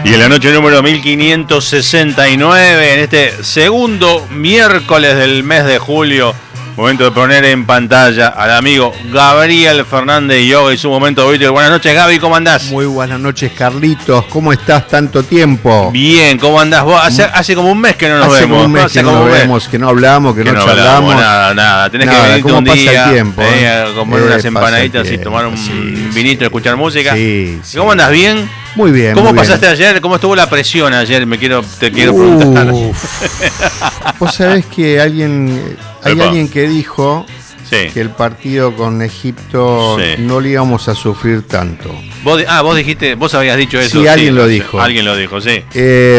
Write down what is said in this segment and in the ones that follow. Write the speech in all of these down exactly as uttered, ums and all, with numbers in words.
Y en la noche número mil quinientos sesenta y nueve, en este segundo miércoles del mes de julio, momento de poner en pantalla al amigo Gabriel Fernández Yoga y su momento Beatle. Buenas noches, Gaby, ¿cómo andás? Muy buenas noches, Carlitos, ¿cómo estás tanto tiempo? Bien, ¿cómo andás vos? Hace, hace como un mes que no nos hace vemos. Como un mes hace que no nos vemos, que no hablamos, que, que no, no charlamos. Nada, nada, tenés nada, que venirte ¿cómo un pasa día, el tiempo, eh, eh? a comer eh, unas empanaditas y tomar un sí, vinito y escuchar música. Sí, sí. ¿Cómo andás? ¿Bien? Muy bien. ¿Cómo muy pasaste bien. ayer? ¿Cómo estuvo la presión ayer? Me quiero, te quiero Uf. preguntar. Vos sabés que alguien, hay Epa. alguien que dijo Sí. que el partido con Egipto Sí. no lo íbamos a sufrir tanto. Vos, ah, vos dijiste, vos habías dicho eso. Sí, alguien lo sí, dijo. Alguien lo dijo, sí. Eh,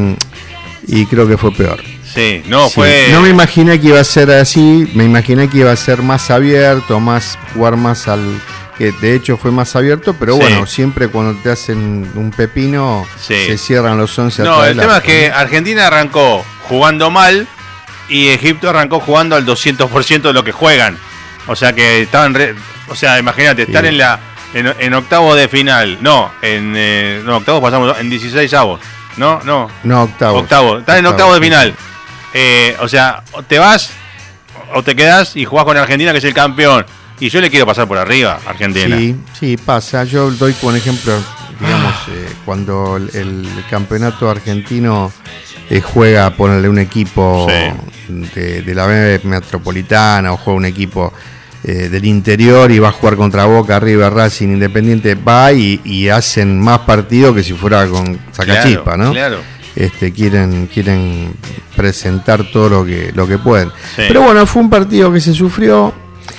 y creo que fue peor. Sí, no, Sí. fue... No me imaginé que iba a ser así, me imaginé que iba a ser más abierto, más jugar más al... que de hecho fue más abierto, pero Sí. bueno, siempre cuando te hacen un pepino, Sí. se cierran los once No, atrás el del tema es arco, que ¿no? Argentina arrancó jugando mal y Egipto arrancó jugando al doscientos por ciento de lo que juegan. O sea que estaban... Re... O sea, imagínate, Sí. estar en la en, en octavos de final. No, en eh, no, octavos pasamos en dieciséis avos. No, no. No, octavos. Octavo. Estás en octavos de final. Eh, o sea, o te vas o te quedás y jugás con Argentina, que es el campeón. Y yo le quiero pasar por arriba a Argentina. Sí, sí, pasa. Yo doy por ejemplo, digamos, eh, cuando el, el campeonato argentino eh, juega, ponerle un equipo Sí. de, de la B Metropolitana o juega un equipo eh, del interior y va a jugar contra Boca, River, Racing, Independiente, va y, y hacen más partidos que si fuera con sacachispa, Claro, ¿no? claro. Este, quieren, quieren presentar todo lo que, lo que pueden. Sí. Pero bueno, fue un partido que se sufrió.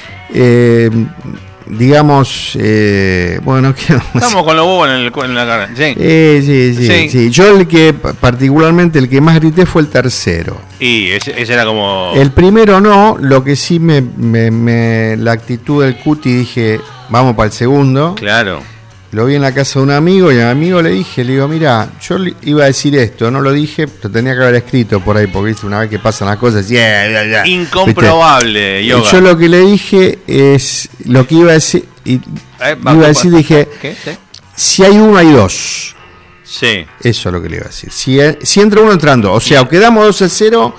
Eh, digamos, eh, bueno, ¿qué vamos a Estamos con los huevos en, el, en la cara. Sí. Eh, sí, sí, Sí. sí. Yo el que, particularmente, el que más grité fue el tercero. Y ese, ese era como... El primero no, lo que sí me, me, me la actitud del Cuti, dije, vamos para el segundo. Claro. Lo vi en la casa de un amigo y a mi amigo le dije, le digo, mira, yo le iba a decir esto, no lo dije, lo tenía que haber escrito por ahí, porque ¿viste? Una vez que pasan las cosas, yeah, yeah, yeah, Incomprobable, ¿viste? Yoga. Yo lo que le dije es, lo que iba a decir, y, Eh, iba a decir, dije, ¿Qué? ¿Sí? si hay uno, hay dos. Sí. Eso es lo que le iba a decir. Si, si entra uno, entrando. O sea, o quedamos dos a cero,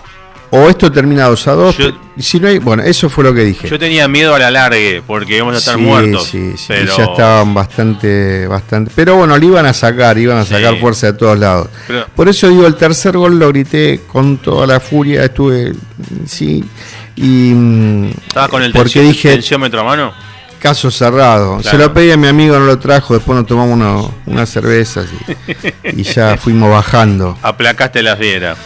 o esto termina dos a dos. Yo- Y si no hay, bueno, eso fue lo que dije. Yo tenía miedo a la largue porque íbamos a estar Sí, muertos. sí, sí, pero... ya estaban bastante, bastante. Pero bueno, le iban a sacar, iban a sacar Sí. fuerza de todos lados. Pero- Por eso digo, el tercer gol lo grité con toda la furia, estuve, sí, y mm, ¿Estabas con el porque tensio- dije, tensiómetro a mano? caso cerrado. Claro. Se lo pedí a mi amigo, no lo trajo, después nos tomamos uno- unas cervezas y, y ya fuimos bajando. Aplacaste la fiera.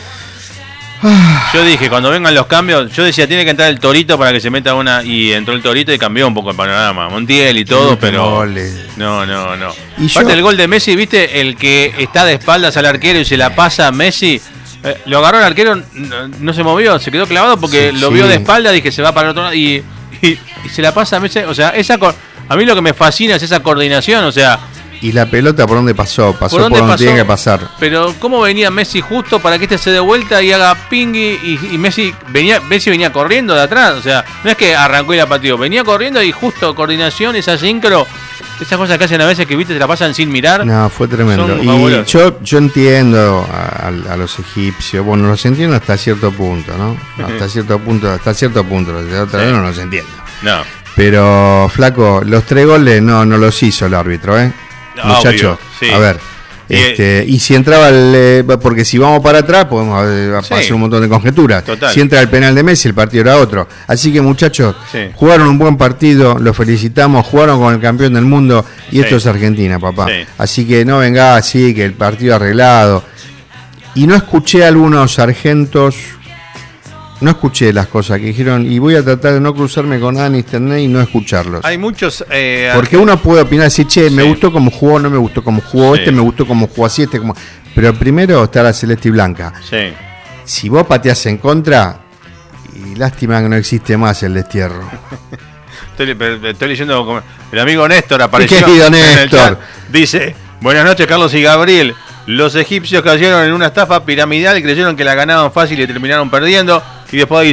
Yo dije, cuando vengan los cambios, yo decía, tiene que entrar el Torito para que se meta una. Y entró el Torito y cambió un poco el panorama. Montiel y todo, El último pero. gol es- No, no, no. Y Aparte yo- el gol de Messi, ¿viste? El que está de espaldas al arquero y se la pasa a Messi. Eh, lo agarró el arquero, no, no se movió, se quedó clavado porque Sí, lo sí. vio de espaldas, dije, se va para el otro lado. Y, y, y se la pasa a Messi. O sea, esa co- a mí lo que me fascina es esa coordinación, o sea. Y la pelota, ¿por dónde pasó? Pasó ¿Por por dónde donde, pasó? tiene que pasar. Pero cómo venía Messi justo para que este se dé vuelta y haga pingui y, y Messi venía Messi venía corriendo de atrás, o sea, no es que arrancó y la pateó, venía corriendo y justo coordinación, esa sincro, esas cosas que hacen a veces que viste se la pasan sin mirar. No, fue tremendo. Son Y fabulosos. yo, yo entiendo a, a los egipcios, bueno, los entiendo hasta cierto punto, ¿no? Hasta cierto punto, hasta cierto punto, otra Sí. vez no los entiendo. No. Pero, flaco, los tres goles no, no los hizo el árbitro, ¿eh? Obvio, Muchacho, sí. a ver. Y- Este, y si entraba el. eh, porque si vamos para atrás, podemos eh, Sí. hacer un montón de conjeturas. Total. Si entra el penal de Messi, el partido era otro. Así que, muchachos, Sí. jugaron un buen partido, los felicitamos, jugaron con el campeón del mundo y Sí. esto es Argentina, papá. Sí. Así que no venga así, que el partido arreglado. Y no escuché a algunos sargentos, no escuché las cosas que dijeron, y voy a tratar de no cruzarme con Anis Internet y no escucharlos. Hay muchos eh, Porque uno puede opinar, decir, che, me Sí. gustó como jugó, no me gustó como jugó, Sí. este me gustó como jugó así, este como... Pero primero está la celeste y blanca. Sí. Si vos pateás en contra, y lástima que no existe más el destierro. Estoy, pero estoy leyendo como- el amigo Néstor apareció Querido en el Néstor. chat. Dice, buenas noches Carlos y Gabriel. Los egipcios cayeron en una estafa piramidal y creyeron que la ganaban fácil y terminaron perdiendo. Y después dice,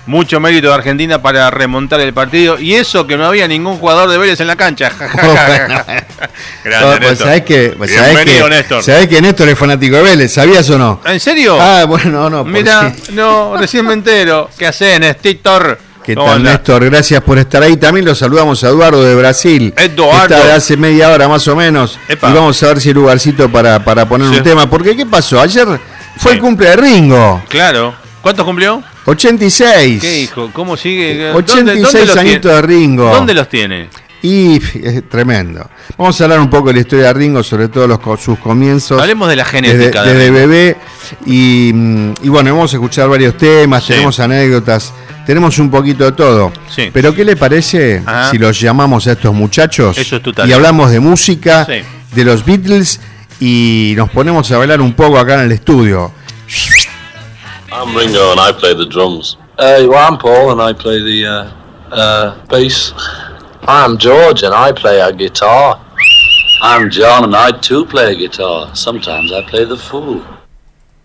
mucho mérito de Argentina para remontar el partido. Y eso que no había ningún jugador de Vélez en la cancha. Grande, pues, ¿sabés que, pues, ¿sabés Bienvenido, que, Néstor. ¿Sabés que Néstor es fanático de Vélez? ¿Sabías o no? ¿En serio? Ah, bueno, no. Mira, no, recién me entero. ¿Qué hacés, Néstor? ¿Qué tal, Néstor? Gracias por estar ahí. También lo saludamos a Eduardo de Brasil. Eduardo. Está de hace media hora más o menos. Epa. Y vamos a ver si hay lugarcito para, para poner sí. un tema. Porque, ¿qué pasó? Ayer fue sí. el cumple de Ringo. Claro. ¿Cuántos cumplió? ochenta y seis. ¿Qué hijo? ¿Cómo sigue? ochenta y seis añitos de Ringo. ¿Dónde los tiene? Y es tremendo. Vamos a hablar un poco de la historia de Ringo, sobre todo los, sus comienzos. Hablemos de la genética. Desde, desde bebé. Y, y bueno, vamos a escuchar varios temas, sí. tenemos anécdotas, tenemos un poquito de todo. Sí. Pero ¿qué le parece Ajá. si los llamamos a estos muchachos? Eso es total. Y hablamos de música, sí. de los Beatles, y nos ponemos a bailar un poco acá en el estudio. I'm Ringo and I play the drums. Uh, well, I'm Paul and I play the uh, uh, bass. I'm George and I play a guitar. I'm John and I too play a guitar. Sometimes I play the fool.